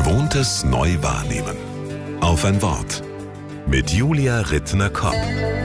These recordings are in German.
Gewohntes neu wahrnehmen. Auf ein Wort. Mit Julia Rittner-Kopp.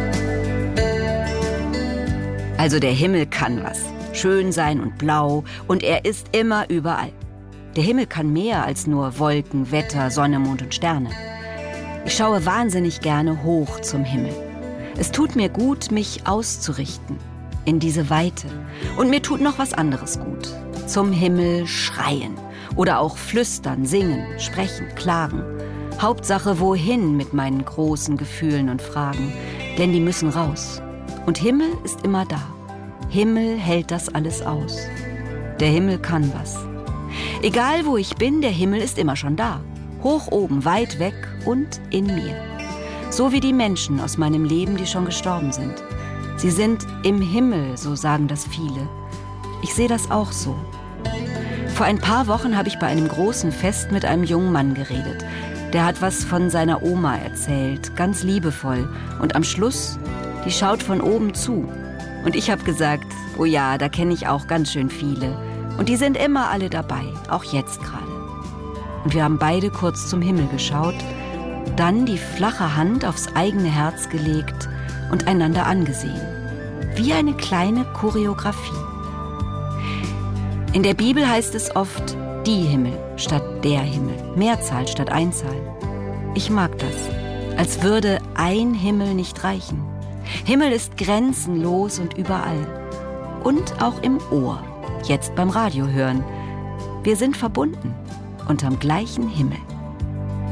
Also der Himmel kann was. Schön sein und blau, und er ist immer überall. Der Himmel kann mehr als nur Wolken, Wetter, Sonne, Mond und Sterne. Ich schaue wahnsinnig gerne hoch zum Himmel. Es tut mir gut, mich auszurichten in diese Weite. Und mir tut noch was anderes gut. Zum Himmel schreien oder auch flüstern, singen, sprechen, klagen. Hauptsache wohin mit meinen großen Gefühlen und Fragen, denn die müssen raus. Und Himmel ist immer da. Himmel hält das alles aus. Der Himmel kann was. Egal wo ich bin, der Himmel ist immer schon da. Hoch oben, weit weg und in mir. So wie die Menschen aus meinem Leben, die schon gestorben sind. Sie sind im Himmel, so sagen das viele. Ich sehe das auch so. Vor ein paar Wochen habe ich bei einem großen Fest mit einem jungen Mann geredet. Der hat was von seiner Oma erzählt, ganz liebevoll. Und am Schluss, die schaut von oben zu. Und ich habe gesagt, oh ja, da kenne ich auch ganz schön viele. Und die sind immer alle dabei, auch jetzt gerade. Und wir haben beide kurz zum Himmel geschaut, dann die flache Hand aufs eigene Herz gelegt und einander angesehen. Wie eine kleine Choreografie. In der Bibel heißt es oft die Himmel statt der Himmel, Mehrzahl statt Einzahl. Ich mag das, als würde ein Himmel nicht reichen. Himmel ist grenzenlos und überall. Und auch im Ohr, jetzt beim Radio hören. Wir sind verbunden unterm gleichen Himmel.